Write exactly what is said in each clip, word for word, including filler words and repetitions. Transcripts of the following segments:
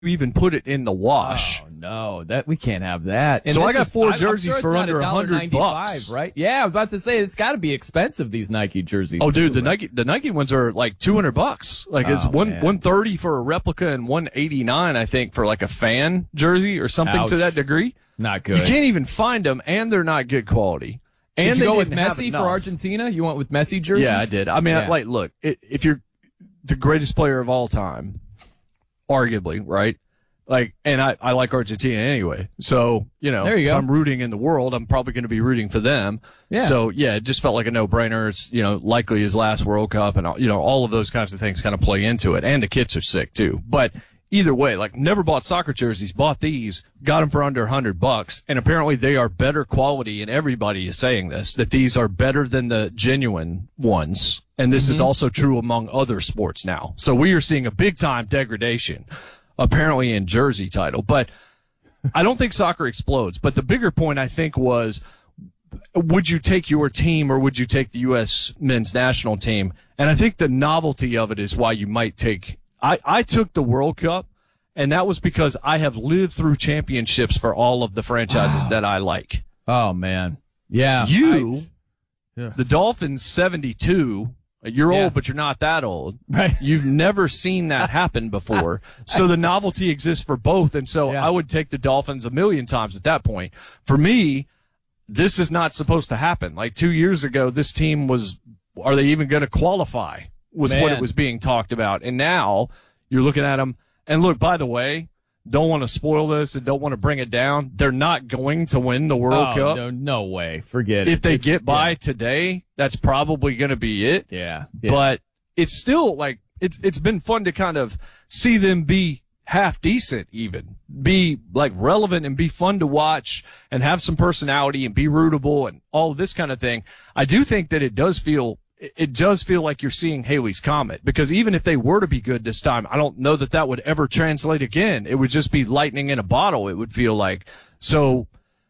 even put it in the wash. Oh no, that we can't have that. And so I got is, four I'm, jerseys I'm sure for under a hundred bucks, right? Yeah, I was about to say it's got to be expensive, these Nike jerseys. Oh, too, dude, the right? Nike the Nike ones are like two hundred bucks. Like it's Oh, one man. one thirty for a replica and one eighty nine, I think, for like a fan jersey or something Ouch. to that degree. Not good. You can't even find them, and they're not good quality. And Did you they go with didn't have Messi enough. for Argentina? You went with Messi jerseys? Yeah, I did. I mean, Yeah. I, like, look, i- if you're the greatest player of all time, arguably, right? Like, and I, I like Argentina anyway. So, you know, There you if go. I'm rooting in the world, I'm probably going to be rooting for them. Yeah. So, yeah, it just felt like a no-brainer. It's, you know, likely his last World Cup and, all- you know, all of those kinds of things kind of play into it. And the kits are sick, too. But either way, like, never bought soccer jerseys, bought these, got them for under a hundred bucks. And apparently they are better quality, and everybody is saying this, that these are better than the genuine ones. And this Mm-hmm. is also true among other sports now. So we are seeing a big-time degradation, apparently in jersey title. But I don't think soccer explodes. But the bigger point, I think, was, would you take your team or would you take the U S men's national team? And I think the novelty of it is why you might take I, I took the World Cup, and that was because I have lived through championships for all of the franchises that I like. Oh, man. Yeah. You, I- yeah. the Dolphins seventy-two, you're Yeah. old, but you're not that old. Right. You've never seen that happen before. So the novelty exists for both. And so Yeah. I would take the Dolphins a million times at that point. For me, this is not supposed to happen. Like two years ago, this team was, are they even going to qualify? Was what Man. it was being talked about. And now you're looking at them. And look, by the way, don't want to spoil this and don't want to bring it down. They're not going to win the World oh, Cup. No, no way. Forget it. If they It's- get by yeah. today, that's probably going to be it. Yeah. yeah. But it's still like, it's, it's been fun to kind of see them be half decent, even be like relevant and be fun to watch and have some personality and be rootable and all of this kind of thing. I do think that it does feel, it does feel like you're seeing Haley's Comet, because even if they were to be good this time, I don't know that that would ever translate again. It would just be lightning in a bottle, it would feel like. So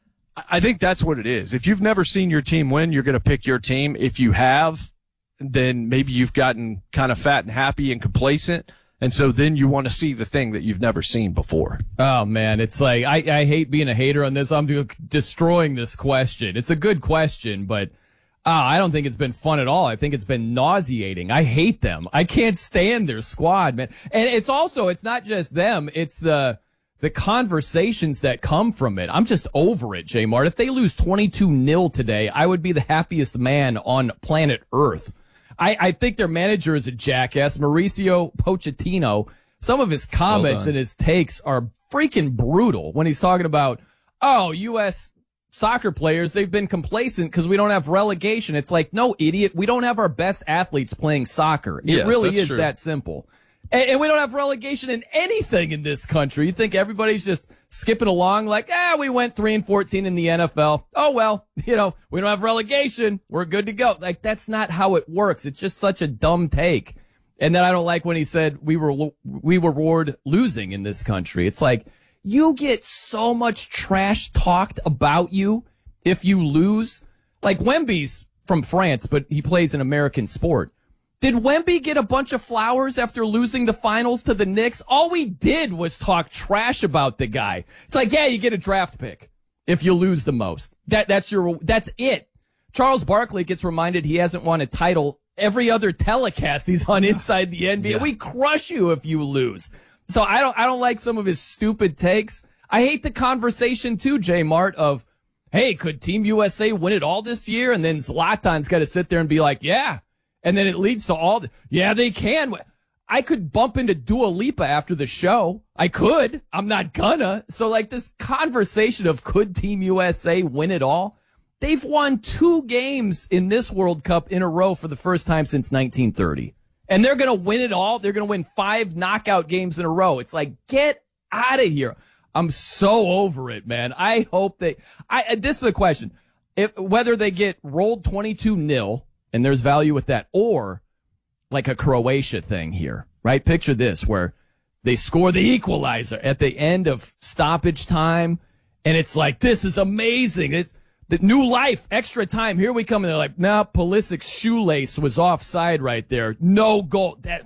I think that's what it is. If you've never seen your team win, you're going to pick your team. If you have, then maybe you've gotten kind of fat and happy and complacent. And so then you want to see the thing that you've never seen before. Oh, man, it's like, I, I hate being a hater on this. I'm de- destroying this question. It's a good question, but uh, I don't think it's been fun at all. I think it's been nauseating. I hate them. I can't stand their squad, man. And it's also, it's not just them. It's the, the conversations that come from it. I'm just over it, J Mart. If they lose twenty-two nil today, I would be the happiest man on planet Earth. I, I think their manager is a jackass, Mauricio Pochettino. Some of his comments and his takes are freaking brutal when he's talking about, oh, U S soccer players, they've been complacent because we don't have relegation. It's like, no, idiot, we don't have our best athletes playing soccer. It Yes, really that's is true. that simple. And, and we don't have relegation in anything in this country. You think everybody's just skipping along like, ah, we went three and fourteen in the N F L. Oh, well, you know, we don't have relegation. We're good to go. Like, that's not how it works. It's just such a dumb take. And then I don't like when he said we were, we reward losing in this country. It's like, you get so much trash talked about you if you lose. Like, Wemby's from France, but he plays an American sport. Did Wemby get a bunch of flowers after losing the finals to the Knicks? All we did was talk trash about the guy. It's like, yeah, you get a draft pick if you lose the most. That, that's your, that's it. Charles Barkley gets reminded he hasn't won a title every other telecast he's on inside the N B A. Yeah. We crush you if you lose. So I don't, I don't like some of his stupid takes. I hate the conversation too, J Mart, of, hey, could Team U S A win it all this year? And then Zlatan's got to sit there and be like, yeah. And then it leads to all the, yeah, they can. I could bump into Dua Lipa after the show. I could. I'm not gonna. So like this conversation of could Team U S A win it all? They've won two games in this World Cup in a row for the first time since nineteen thirty. And they're going to win it all. They're going to win five knockout games in a row. It's like, get out of here. I'm so over it, man. I hope they, I, this is the question. If, whether they get rolled twenty-two nil, and there's value with that, or like a Croatia thing here, right? Picture this, where they score the equalizer at the end of stoppage time. And it's like, this is amazing. It's the new life, extra time. Here we come. And they're like, nah, Pulisic's shoelace was offside right there. No goal. That,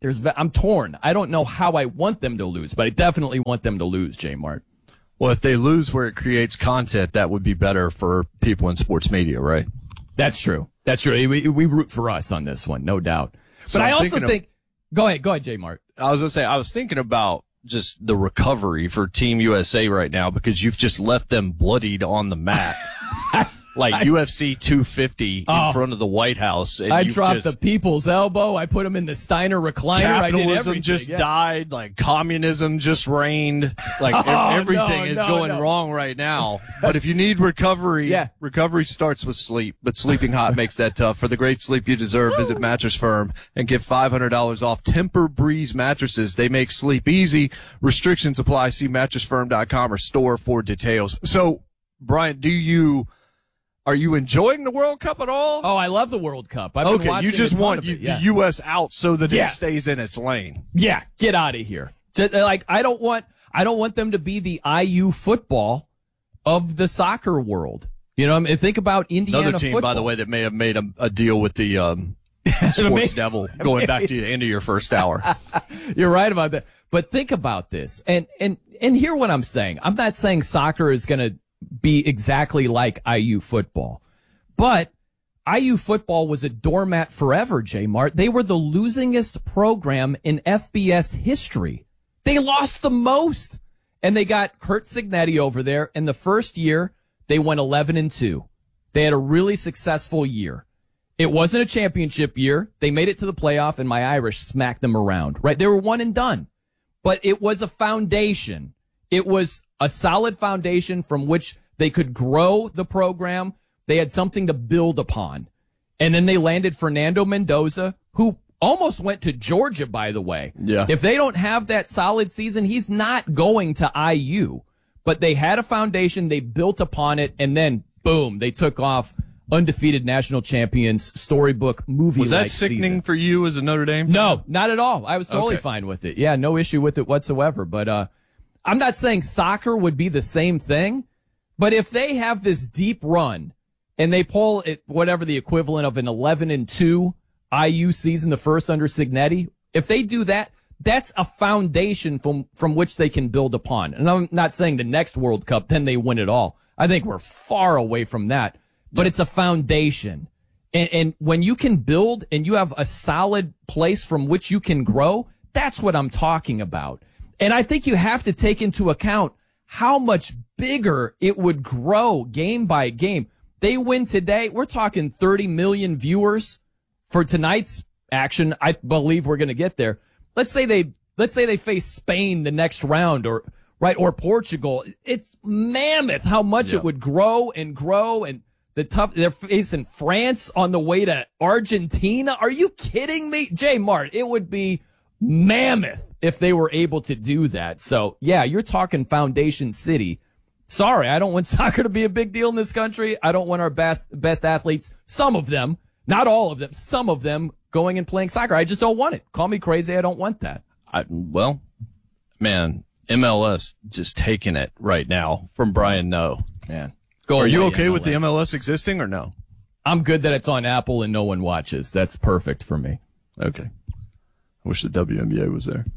There's, I'm torn. I don't know how I want them to lose, but I definitely want them to lose, J Mart. Well, if they lose where it creates content, that would be better for people in sports media, right? That's true. That's true. We, we root for us on this one, no doubt. So but I'm I also of, think, go ahead, go ahead, J Mart. I was going to say, I was thinking about just the recovery for Team U S A right now because you've just left them bloodied on the mat. Like I, U F C two fifty oh, in front of the White House. And I dropped just, the people's elbow. I put him in the Steiner recliner. Capitalism I did everything. just yeah. died. Like communism just reigned. Like oh, everything no, is no, going no. wrong right now. But if you need recovery, yeah. recovery starts with sleep. But sleeping hot makes that tough. For the great sleep you deserve, visit Mattress Firm and get five hundred dollars off Temper Breeze mattresses. They make sleep easy. Restrictions apply. See mattress firm dot com or store for details. So, Brian, do you... Are you enjoying the World Cup at all? Oh, I love the World Cup. I've okay, been watching you just a ton want of it. the Yeah. U S out so that yeah. it stays in its lane. Yeah, get out of here. Just, like I don't want, I don't want them to be the I U football of the soccer world. You know, I mean, think about Indiana Another team, football. by the way, that may have made a, a deal with the um, Sports Devil going back to the end of your first hour. You're right about that. But think about this, and and and hear what I'm saying. I'm not saying soccer is going to be exactly like I U football. But I U football was a doormat forever, J Mart. They were the losingest program in F B S history. They lost the most. And they got Curt Cignetti over there. And the first year, they went eleven and two. They had a really successful year. It wasn't a championship year. They made it to the playoff, and my Irish smacked them around, right? They were one and done. But it was a foundation. It was a solid foundation from which they could grow the program. They had something to build upon. And then they landed Fernando Mendoza, who almost went to Georgia, by the way. Yeah. If they don't have that solid season, he's not going to I U. But they had a foundation, they built upon it, and then, boom, they took off undefeated national champions, storybook movie-like Was that sickening season. for you as a Notre Dame fan? No, not at all. I was totally okay. fine with it. Yeah, no issue with it whatsoever. But uh I'm not saying soccer would be the same thing, but if they have this deep run, and they pull it, whatever the equivalent of an eleven and two I U season, the first under Cignetti. If they do that, that's a foundation from, from which they can build upon. And I'm not saying the next World Cup, then they win it all. I think we're far away from that, but it's a foundation. And, and when you can build and you have a solid place from which you can grow, that's what I'm talking about. And I think you have to take into account how much bigger it would grow game by game. They win today. We're talking thirty million viewers for tonight's action. I believe we're going to get there. Let's say they, let's say they face Spain the next round or, right, or Portugal. It's mammoth how much yeah. it would grow and grow. And the tough, they're facing France on the way to Argentina. Are you kidding me? J Mart, it would be mammoth if they were able to do that. So yeah, you're talking Foundation City. Sorry, I don't want soccer to be a big deal in this country. I don't want our best best athletes, some of them, not all of them, some of them going and playing soccer. I just don't want it. Call me crazy. I don't want that. I, well, man, M L S just taking it right now from Brian No. Man, go Are you away, okay M L S. with the M L S existing or no? I'm good that it's on Apple and no one watches. That's perfect for me. Okay. I wish the W N B A was there.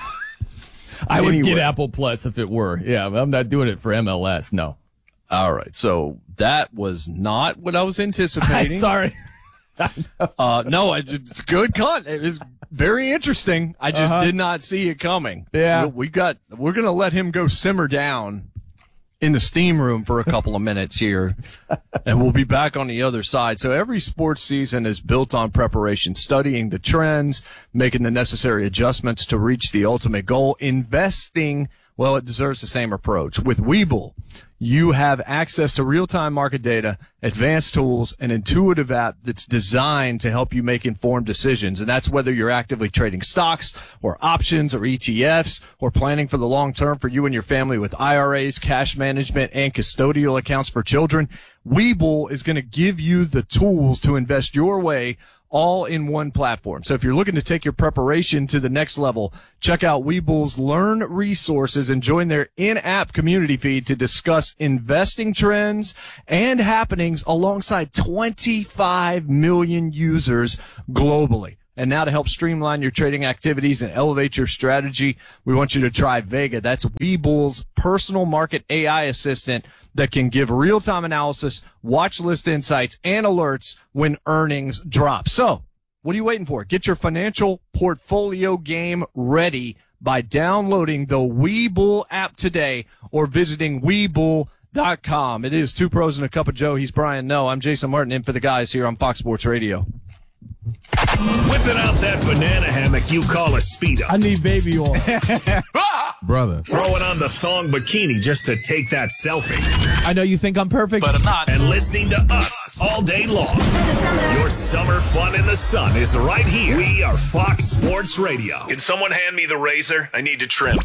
I would Anyway. get Apple Plus if it were. Yeah, I'm not doing it for M L S. No. All right. So that was not what I was anticipating. Sorry. uh, no, I- it's good cut. It was very interesting. I just Uh-huh. did not see it coming. Yeah. We, we got, we're going to let him go simmer down in the steam room for a couple of minutes here, and we'll be back on the other side. So every sports season is built on preparation, studying the trends, making the necessary adjustments to reach the ultimate goal, investing. Well, it deserves the same approach. With Webull, you have access to real-time market data, advanced tools, an intuitive app that's designed to help you make informed decisions. And that's whether you're actively trading stocks or options or E T Fs or planning for the long term for you and your family with I R As, cash management, and custodial accounts for children. Webull is going to give you the tools to invest your way all in one platform. So if you're looking to take your preparation to the next level, check out Webull's Learn resources and join their in-app community feed to discuss investing trends and happenings alongside twenty-five million users globally. And now to help streamline your trading activities and elevate your strategy, we want you to try Vega. That's Webull's personal market A I assistant that can give real-time analysis, watch list insights, and alerts when earnings drop. So, what are you waiting for? Get your financial portfolio game ready by downloading the Webull app today or visiting Webull dot com. It is Two Pros and a Cup of Joe. He's Brian Noe. I'm Jason Martin in for the guys here on Fox Sports Radio. Whipping out that banana hammock you call a Speedo. I need baby oil. Brother. Throwing on the thong bikini just to take that selfie. I know you think I'm perfect, But I'm not. And listening to us all day long. Your summer fun in the sun is right here. We are Fox Sports Radio. Can someone hand me the razor? I need to trim.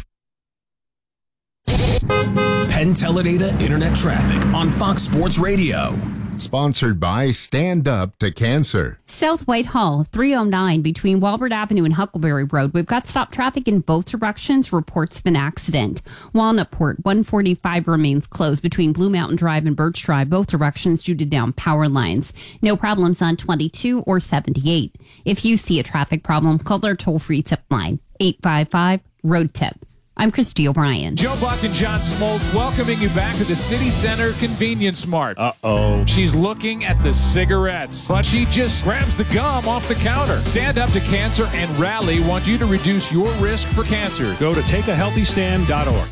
Penn Teledata Internet Traffic on Fox Sports Radio. Sponsored by Stand Up to Cancer. South Whitehall, three oh nine between Walbert Avenue and Huckleberry Road. We've got stop traffic in both directions. Reports of an accident. Walnutport, one forty-five remains closed between Blue Mountain Drive and Birch Drive, both directions due to down power lines. No problems on twenty-two or seventy-eight. If you see a traffic problem, call our toll-free tip line, eight five five, road tip. I'm Christy O'Brien. Joe Buck and John Smoltz welcoming you back to the City Center Convenience Mart. Uh-oh. She's looking at the cigarettes, but she just grabs the gum off the counter. Stand Up to Cancer and Rally want you to reduce your risk for cancer. Go to take a healthy stand dot org.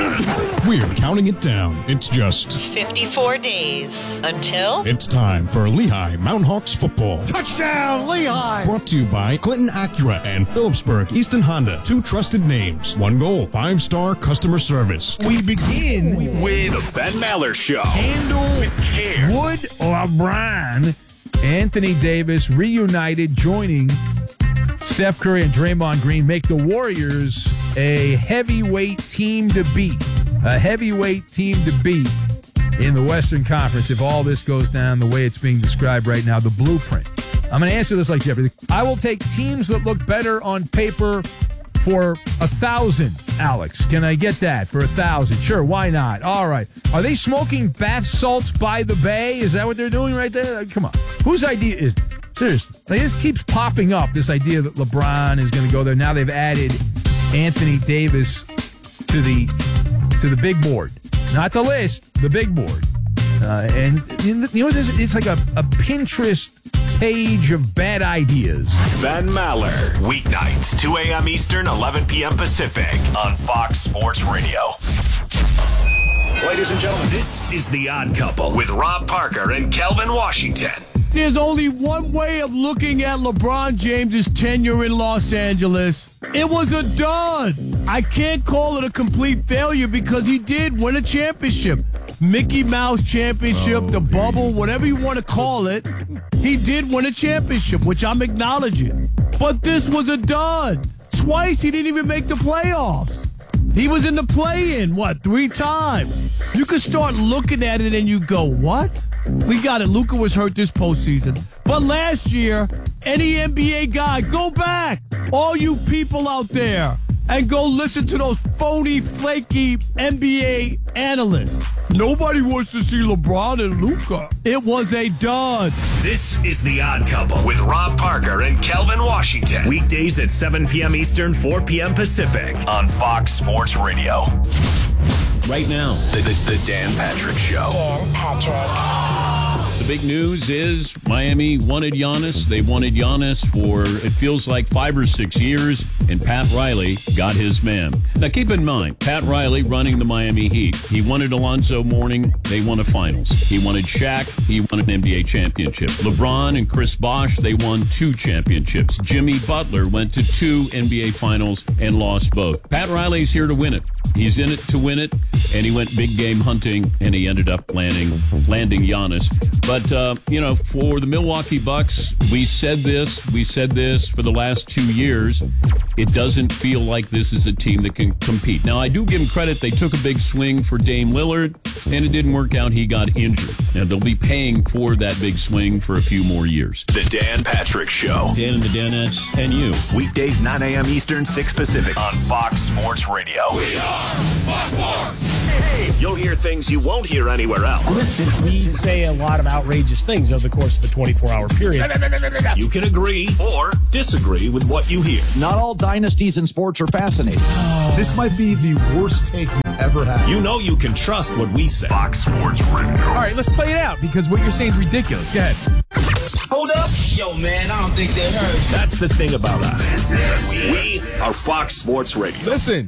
We're counting it down. It's just fifty-four days until it's time for Lehigh Mountain Hawks football. Touchdown, Lehigh! Brought to you by Clinton Acura and Phillipsburg Easton Honda. Two trusted names. One goal. Five-star customer service. We begin With the Ben Maller Show. Handle With care. Wood LeBron, Anthony Davis reunited, joining Steph Curry and Draymond Green, make the Warriors a heavyweight team to beat. A heavyweight team to beat in the Western Conference if all this goes down the way it's being described right now, the blueprint. I'm going to answer this like Jeopardy. I will take teams that look better on paper for a thousand, Alex. Can I get that for a thousand? Sure, why not? All right. Are they smoking bath salts by the bay? Is that what they're doing right there? Come on. Whose idea is this? Seriously. Like, this keeps popping up, this idea that LeBron is going to go there. Now they've added Anthony Davis to the to the big board. Not the list, the big board. Uh, and you know what? It's like a, a Pinterest page of bad ideas. Ben Maller. Weeknights, two a.m. Eastern, eleven p.m. Pacific on Fox Sports Radio. Ladies and gentlemen, this is The Odd Couple with Rob Parker and Kelvin Washington. There's only one way of looking at LeBron James's tenure in Los Angeles. It was a dud. I can't call it a complete failure because he did win a championship. Mickey Mouse championship, the bubble, whatever you want to call it. He did win a championship, which I'm acknowledging. But this was a dud. Twice he didn't even make the playoffs. He was in the play-in, what, three times? You could start looking at it and you go, what? We got it. Luka was hurt this postseason. But last year, any N B A guy, go back, all you people out there, and go listen to those phony, flaky N B A analysts. Nobody wants to see LeBron and Luka. It was a dud. This is The Odd Couple with Rob Parker and Kelvin Washington. Weekdays at seven p.m. Eastern, four p.m. Pacific on Fox Sports Radio. Right now, the, the, the Dan Patrick Show. Dan Patrick. The big news is Miami wanted Giannis. They wanted Giannis for, it feels like, five or six years, and Pat Riley got his man. Now, keep in mind, Pat Riley running the Miami Heat. He wanted Alonzo Mourning. They won a finals. He wanted Shaq. He won an N B A championship. LeBron and Chris Bosh, they won two championships. Jimmy Butler went to two N B A finals and lost both. Pat Riley's here to win it. He's in it to win it, and he went big game hunting, and he ended up landing landing Giannis. But, uh, you know, for the Milwaukee Bucks, we said this, we said this for the last two years. It doesn't feel like this is a team that can compete. Now, I do give them credit. They took a big swing for Dame Lillard, and it didn't work out. He got injured. Now, they'll be paying for that big swing for a few more years. The Dan Patrick Show. Dan and the Danettes and you. Weekdays, nine a.m. Eastern, six Pacific on Fox Sports Radio. We are Fox Sports. Hey, You'll hear things you won't hear anywhere else. Listen, we say a lot of outrageous things over the course of a twenty-four hour period. You can agree or disagree with what you hear. Not all dynasties in sports are fascinating. Oh, this might be the worst take we've ever had. You know you can trust what we say. Fox Sports Radio. All right, let's play it out because what you're saying is ridiculous. Go ahead. Hold up. Yo, man, I don't think they heard. That's the thing about us. We are Fox Sports Radio. Listen.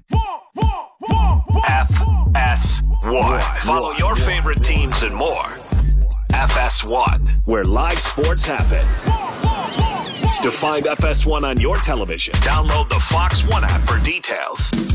F S one. Follow your favorite teams and more. F S one, where live sports happen. To find F S one on your television, download the Fox One app for details.